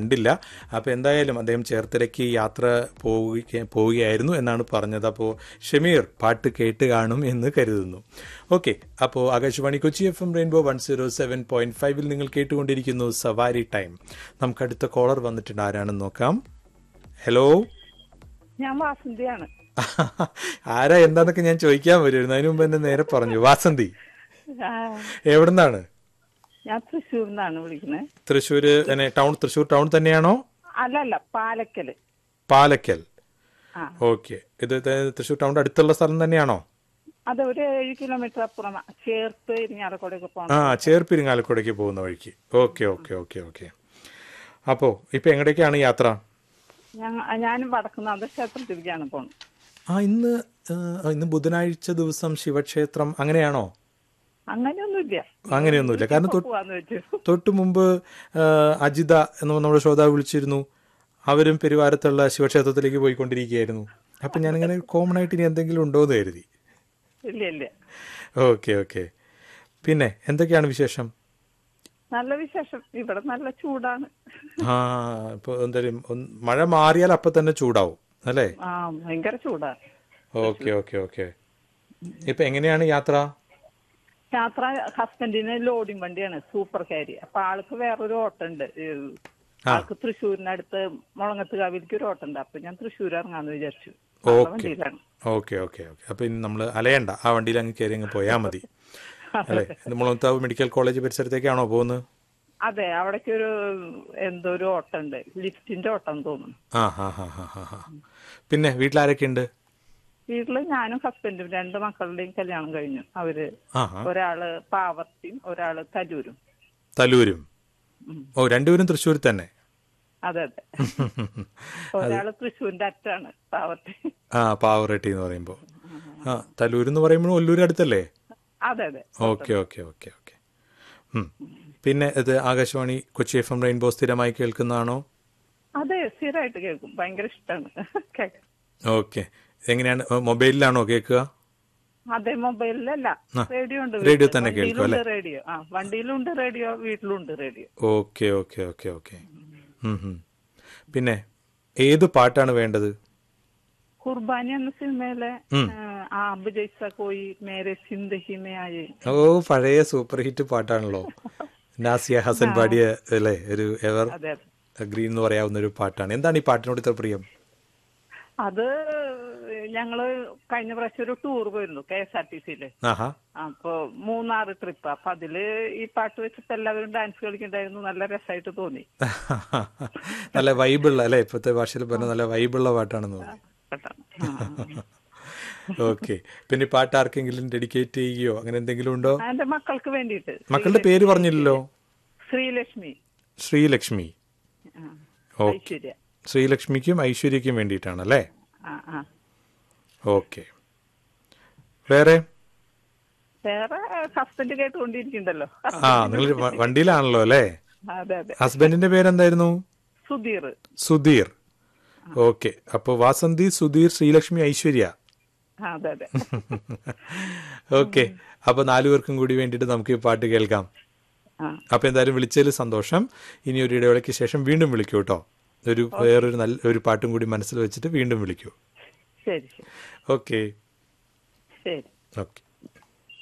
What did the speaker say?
കണ്ടില്ല. അപ്പോൾ എന്തായാലും അദ്ദേഹം ചേർത്തലയ്ക്ക് യാത്ര പോവുകയായിരുന്നു എന്നാണ് പറഞ്ഞത്. അപ്പോൾ ഷമീർ പാട്ട് കേട്ട് കാണും എന്ന് കരുതുന്നു. ഓക്കെ, അപ്പോൾ ആകാശവാണി കൊച്ചി FM റെയിൻബോ 107.5 നിങ്ങൾ കേട്ടുകൊണ്ടിരിക്കുന്നു സവാരി ടൈം. നമുക്ക് അടുത്ത കോളർ വന്നിട്ടുണ്ട്. ആരാണെന്ന് നോക്കാം. ഹലോ, ഞാൻ വാസന്തിയാണ്. ആരാ എന്താന്നൊക്കെ ഞാൻ ചോദിക്കാൻ വരുമായിരുന്നു, അതിനു മുമ്പ് എന്നെ നേരെ പറഞ്ഞു. വാസന്തി എവിടുന്നാണ്? ഞാൻ തൃശ്ശൂരിന്നാണ് വിളിക്കുന്നത്. തൃശ്ശൂര് തൃശ്ശൂർ ടൗൺ തന്നെയാണോ? അല്ലല്ല, പാലക്കല്. പാലക്കൽ. ഓക്കെ, ഇത് തൃശ്ശൂർ ടൗണിന്റെ അടുത്തുള്ള സ്ഥലം തന്നെയാണോ? അത് ഒരു 7 കിലോമീറ്റർ അപ്പുറം, ചേർപ്പ് ഇരിങ്ങാലക്കുടയ്ക്ക് പോകണം. ചേർപ്പ് ഇരിങ്ങാലക്കുടയ്ക്ക് പോകുന്ന വഴിക്ക്. Okay okay okay okay. അപ്പോ ഇപ്പൊ എങ്ങടേക്കാണ് യാത്ര? ഞാനും വടക്കുന്നാഥ ക്ഷേത്രത്തിലേക്കാണ് പോണത്. ഇന്ന് ബുധനാഴ്ച ദിവസം ശിവക്ഷേത്രം അങ്ങനെയാണോ? അങ്ങനെയൊന്നുമില്ല. കാരണം തൊട്ടു മുമ്പ് അജിത എന്ന് നമ്മുടെ ശ്രോതാവ് വിളിച്ചിരുന്നു. അവരും പെരുവാരത്തുള്ള ശിവക്ഷേത്രത്തിലേക്ക് പോയിക്കൊണ്ടിരിക്കുകയായിരുന്നു. അപ്പൊ ഞാനിങ്ങനെ കോമൺ ആയിട്ട് ഇനി എന്തെങ്കിലും ഉണ്ടോന്ന് കരുതി. ഇല്ല. Okay okay. പിന്നെ എന്തൊക്കെയാണ് വിശേഷം? നല്ല വിശേഷം. ഇവിടെ നല്ല ചൂടാണ്. ഇപ്പൊ എന്തായാലും മഴ മാറിയാൽ അപ്പൊ തന്നെ ചൂടാവും അല്ലേ? ഭയങ്കര ചൂടാണ്. Okay okay okay. ഇപ്പൊ എങ്ങനെയാണ് യാത്ര? ഹസ്ബൻഡിന് ലോഡിംഗ് വണ്ടിയാണ്, സൂപ്പർ ക്യാരി. അപ്പൊ ആൾക്ക് വേറൊരു ഓട്ടം ഉണ്ട്. ആൾക്ക് തൃശ്ശൂരിനടുത്ത് മുളങ്ങത്തുകാവിലേക്ക് ഒരു ഓട്ടം ഉണ്ട്. അപ്പൊ ഞാൻ തൃശ്ശൂർ ഇറങ്ങാന്ന് വിചാരിച്ചു. വണ്ടിയിലാണ്. Okay okay okay. അപ്പൊ ഇനി നമ്മള് അലയണ്ട, ആ വണ്ടിയിൽ അങ്ങ് കയറി അങ്ങ് പോയാൽ മതി അല്ലെ? മുളങ്ങത്താവ് മെഡിക്കൽ കോളേജ് പരിസരത്തേക്കാണോ പോകുന്നത്? അതെ, അവിടേക്ക് എന്തോ ഒരു ഓട്ടം ഉണ്ട്, ലിഫ്റ്റിന്റെ ഓട്ടം തോന്നുന്നു. പിന്നെ വീട്ടിലാരൊക്കെ ഉണ്ട്? വീട്ടില് ഞാനും ഹസ്ബൻഡും 2 മക്കളുടെയും കല്യാണം കഴിഞ്ഞു. അവര് ഒരാള് പാവർത്തിയും ഒരാള് തലൂരും. ഓ, രണ്ടുപേരും തൃശ്ശൂർ തന്നെ? അതെ. ഒരാള് തൃശ്ശൂരിന്റെ അറ്റാണ്, പാവർത്തി. പാവറട്ടി എന്ന് പറയുമ്പോ. തലൂരെന്ന് പറയുമ്പോൾ ഒല്ലൂർ അടുത്തല്ലേ? അതെ. Okay okay okay okay. പിന്നെ ഇത് ആകാശവാണി കൊച്ചി FM റെയിൻബോ സ്ഥിരമായി കേൾക്കുന്നതാണോ? അതെ, സ്ഥിരമായിട്ട് കേൾക്കും. ഭയങ്കര ഇഷ്ടമാണ്. ഓക്കെ. എങ്ങനെയാണ്, മൊബൈലിലാണോ കേൾക്കുക? അതെ, മൊബൈലിലല്ല, റേഡിയോ ഉണ്ട്. റേഡിയോ തന്നെ കേൾക്കും അല്ലേ? റേഡിയോ വണ്ടിയിലുണ്ട്, റേഡിയോ വീട്ടിലുണ്ട് radio. Okay okay okay okay. പിന്നെ ഏത് പാട്ടാണ് വേണ്ടത്? കുർബാനി എന്ന സിനിമയിലെ ആബ് ജൈസ കോയി മേരെ സിന്ദഹി മേ ആയേ. ഓ, പഴയ സൂപ്പർ ഹിറ്റ് പാട്ടാണല്ലോ. നാസിയ ഹസൻ പാടിയ അല്ലേ, ഒരു എവർ ഗ്രീൻ എന്ന് പറയാവുന്ന ഒരു പാട്ടാണ്. എന്താണ് ഈ പാട്ടിനോട് ഇത്ര പ്രിയം? അത് ഞങ്ങള് കഴിഞ്ഞ പ്രാവശ്യം ഒരു ടൂർ പോയിരുന്നു KSRTCയില്. അപ്പൊ 3 ട്രിപ്പ്. അപ്പൊ അതില് ഈ പാട്ട് വെച്ചിട്ട് എല്ലാവരും ഡാൻസ് കളിക്കണ്ടായിരുന്നു. നല്ല രസമായിട്ട് തോന്നി. നല്ല വൈബുള്ള അല്ലെ, ഇപ്പത്തെ ഭാഷയിൽ പറഞ്ഞ നല്ല വൈബുള്ള പാട്ടാണെന്ന് തോന്നി. ഓക്കെ. പിന്നെ പാട്ട് ആർക്കെങ്കിലും ഡെഡിക്കേറ്റ് ചെയ്യുകയോ അങ്ങനെ എന്തെങ്കിലും ഉണ്ടോ? എന്റെ മക്കൾക്ക് വേണ്ടിയിട്ട്. മക്കളുടെ പേര് പറഞ്ഞില്ലല്ലോ. ശ്രീലക്ഷ്മി. ഓക്കെ. ശ്രീലക്ഷ്മിക്കും ഐശ്വര്യക്കും വേണ്ടിയിട്ടാണല്ലേ? ഓക്കെ. വേറെ ഹസ്ബൻഡ് കേട്ടുകൊണ്ടിരിക്കണ്ടല്ലോ. നിങ്ങൾ വണ്ടിയിലാണല്ലോ അല്ലേ? അതെ. ഹസ്ബൻഡിന്റെ പേരെന്തായിരുന്നു? സുധീർ. ഓക്കെ. അപ്പൊ വാസന്തി, സുധീർ, ശ്രീലക്ഷ്മി, ഐശ്വര്യ. അതെ. ഓക്കെ. അപ്പൊ 4 പേർക്കും കൂടി വേണ്ടിയിട്ട് നമുക്ക് ഈ പാട്ട് കേൾക്കാം. അപ്പൊ എന്തായാലും വിളിച്ചതിൽ സന്തോഷം. ഇനി ഒരു ഇടവേളയ്ക്ക് ശേഷം വീണ്ടും വിളിക്കൂ കേട്ടോ. വേറൊരു നല്ലൊരു പാട്ടും കൂടി മനസ്സിൽ വെച്ചിട്ട് വീണ്ടും വിളിക്കൂ. ശരി. ഓക്കെ. ശരി. ഓക്കെ.